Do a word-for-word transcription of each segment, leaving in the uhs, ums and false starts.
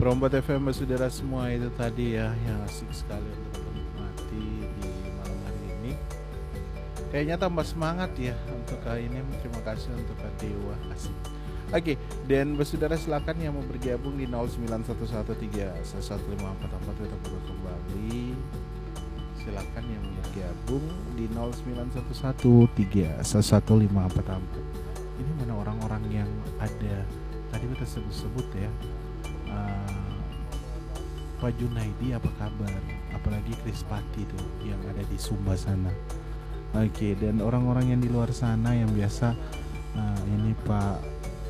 Berombat F M saudara semua, itu tadi ya yang asik sekali untuk menikmati di malam hari ini. Kayaknya tambah semangat ya untuk kali ini. Terima kasih untuk Kak Dewa, asik. Oke, dan saudara silakan yang mau bergabung di nol sembilan satu satu tiga satu lima empat empat untuk kembali. Silakan yang mau bergabung di nol sembilan satu satu tiga satu lima empat empat. Ini mana orang-orang yang ada tadi kita sebut-sebut ya. Uh, Pak Junaidi apa kabar? Apalagi Krispati tuh yang ada di Sumba sana. Oke, okay, dan orang-orang yang di luar sana yang biasa uh, ini Pak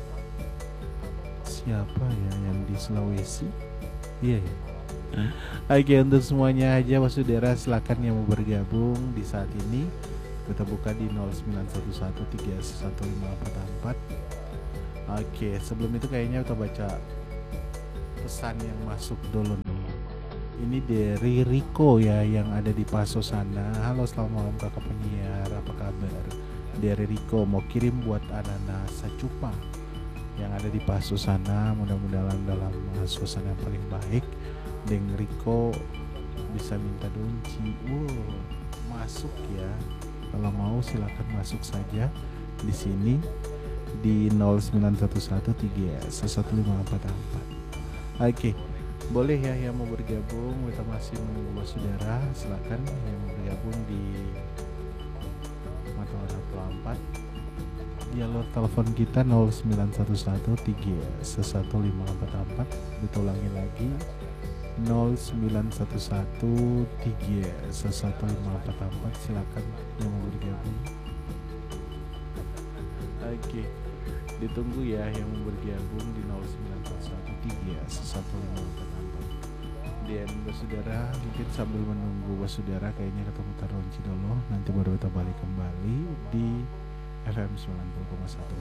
siapa ya yang di Sulawesi? Iya ya. Oke, okay, untuk semuanya aja Mas Saudara silakan yang mau bergabung di saat ini. Kita buka di nol sembilan satu satu tiga satu lima empat empat. Oke, okay, sebelum itu kayaknya kita baca pesan yang masuk dulu nih. Ini dari Riko ya yang ada di Paso sana. Halo, selamat malam kakak penyiar, apa kabar? Dari Riko mau kirim buat anak-anak Sacupa yang ada di Paso sana. Mudah-mudahan dalam suasana yang paling baik. Deng Riko bisa minta donci. Wow, masuk ya. Kalau mau silakan masuk saja di sini di nol sembilan satu satu tiga satu lima empat empat. Oke, okay. Boleh ya yang mau bergabung. Kita masih menunggu saudara. Silakan yang mau bergabung di Mata satu empat di alur telepon kita nol sembilan satu satu tiga satu lima empat empat. Kita ulangi lagi nol sembilan satu satu tiga satu lima empat empat. Silakan yang mau bergabung. Oke, okay. Ditunggu ya yang mau bergabung di nol sembilan satu satu tiga satu lima empat empat. Dan saudara mungkin sambil menunggu saudara kayaknya ketemu Taronci dulu, nanti baru kita balik kembali di F M sembilan puluh koma satu.